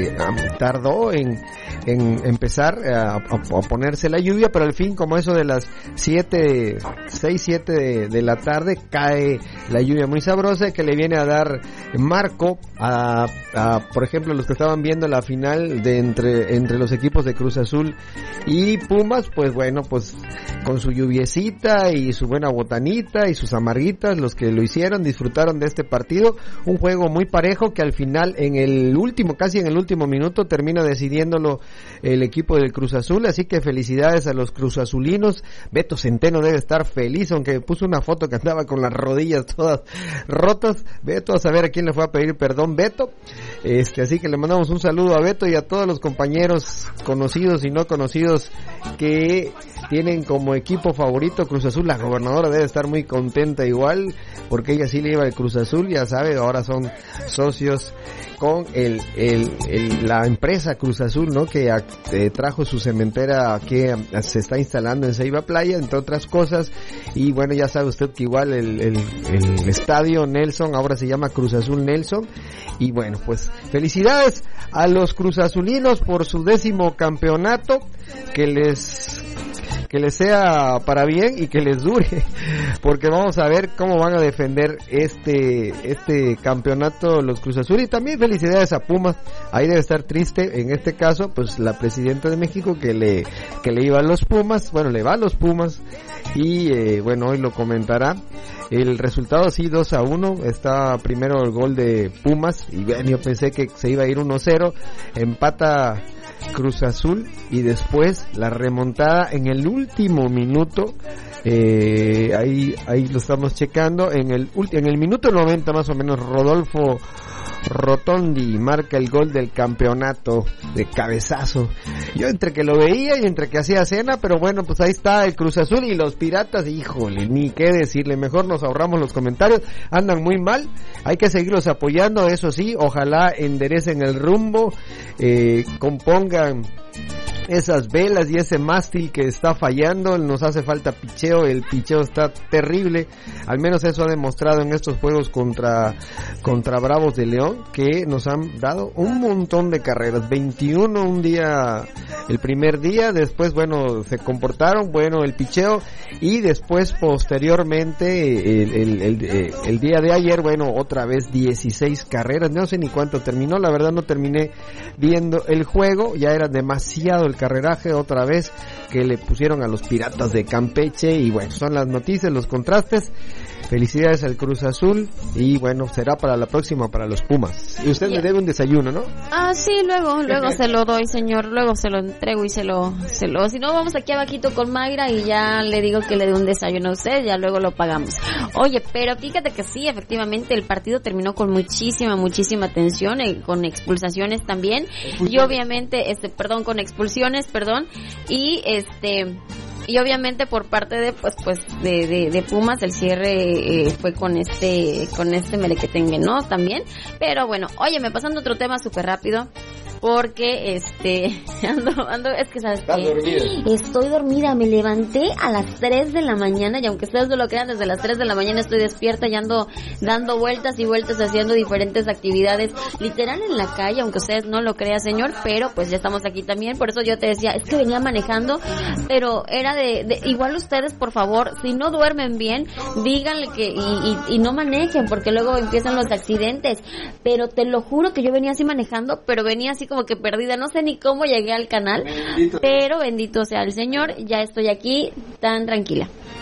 tardó en empezar a ponerse la lluvia, pero al fin, como eso de las 6, 7 de la tarde, cae la lluvia muy sabrosa que le viene a dar marco a por ejemplo, los que estaban viendo la final de entre los equipos de Cruz Azul y Pumas, pues bueno, pues con su lluviecita y su buena botanita y sus amarguitas, los que lo hicieron disfrutaron de este partido, un juego muy parejo que al final casi en el último minuto termina decidiéndolo el equipo del Cruz Azul, así que felicidades a los cruzazulinos. Beto Centeno debe estar feliz, aunque puso una foto que andaba con las rodillas todas rotas. Beto, a saber a quién le fue a pedir perdón, Beto. Así que le mandamos un saludo a Beto y a todos los compañeros conocidos y no conocidos que tienen como equipo favorito Cruz Azul. La gobernadora debe estar muy contenta igual, porque ella sí le iba al Cruz Azul, ya sabe, ahora son socios con la empresa Cruz Azul, ¿no? Que trajo su cementera que se está instalando en Ceiba Playa, entre otras cosas. Y bueno, ya sabe usted que igual el estadio Nelson ahora se llama Cruz Azul Nelson. Y bueno, pues felicidades a los cruzazulinos por su 10º campeonato, que les sea para bien y que les dure, porque vamos a ver cómo van a defender este campeonato los Cruz Azul. Y también felicidades a Pumas, ahí debe estar triste en este caso pues la presidenta de México que le iba a los Pumas, bueno, le va a los Pumas y bueno, hoy lo comentará. El resultado sí, 2-1, está primero el gol de Pumas y bueno, yo pensé que se iba a ir 1-0, empata Cruz Azul y después la remontada en el último minuto, ahí lo estamos checando, en el minuto 90 más o menos, Rodolfo Rotondi marca el gol del campeonato de cabezazo. Yo entre que lo veía y entre que hacía cena, pero bueno, pues ahí está el Cruz Azul y los Piratas, híjole, ni qué decirle, mejor nos ahorramos los comentarios, andan muy mal, hay que seguirlos apoyando, eso sí, ojalá enderecen el rumbo, compongan esas velas y ese mástil que está fallando, nos hace falta picheo, el picheo está terrible, al menos eso ha demostrado en estos juegos contra Bravos de León, que nos han dado un montón de carreras, 21 un día, el primer día, después bueno, se comportaron, bueno, el picheo, y después posteriormente, el día de ayer, bueno, otra vez 16 carreras, no sé ni cuánto terminó, la verdad no terminé viendo el juego, ya era demasiado el carreraje otra vez que le pusieron a los Piratas de Campeche y bueno, son las noticias, los contrastes. Felicidades al Cruz Azul y bueno, será para la próxima para los Pumas. Y usted me debe un desayuno, ¿no? Ah, sí, luego se lo doy, señor, luego se lo entrego y se lo, si no vamos aquí abajito con Mayra y ya le digo que le dé un desayuno a usted, ya luego lo pagamos. Oye, pero fíjate que sí, efectivamente el partido terminó con muchísima tensión, con expulsaciones también, y obviamente, con expulsiones, y obviamente por parte de de Pumas el cierre fue con este merequetengue, ¿no? También, pero bueno, óyeme, pasando a otro tema súper rápido, porque ando, es que sabes que estoy dormida, me levanté a las 3 de la mañana y aunque ustedes no lo crean, desde las 3 de la mañana estoy despierta y ando dando vueltas y vueltas haciendo diferentes actividades, literal en la calle, aunque ustedes no lo crean, señor, pero pues ya estamos aquí también, por eso yo te decía, es que venía manejando, pero era de igual ustedes, por favor, si no duermen bien, díganle que y no manejen, porque luego empiezan los accidentes, pero te lo juro que yo venía así manejando, pero venía así como que perdida, no sé ni cómo llegué al canal, pero bendito sea el Señor, ya estoy aquí tan tranquila.